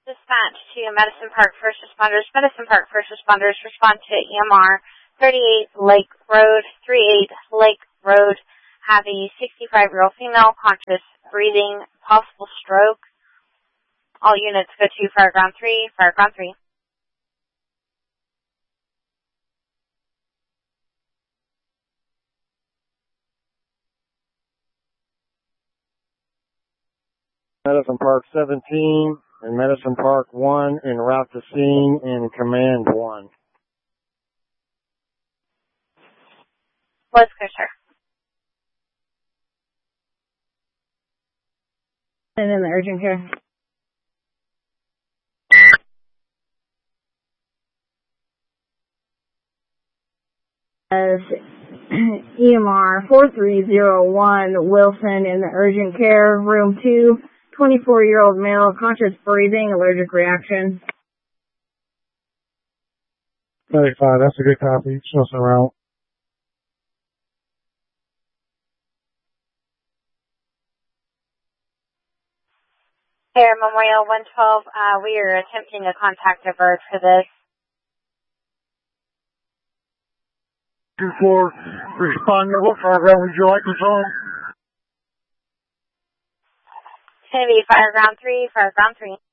Dispatch to Medicine Park First Responders. Medicine Park First Responders respond to EMR 38 Lake Road, 38 Lake Road. Have a 65-year-old female, conscious, breathing, possible stroke. All units go to Fireground 3, Fireground 3. Medicine Park 17 and Medicine Park 1 en route to scene in Command 1. Let's go, sir. And in the urgent care. As EMR 4301 Wilson in the urgent care, room 2, 24-year-old male, conscious breathing, allergic reaction. 35, that's a good copy. Show us around. Air Memorial 112, we are attempting to contact a bird for this. 2-4, respond to what Fireground would you like us on? It's going to be Fireground 3, Fireground 3.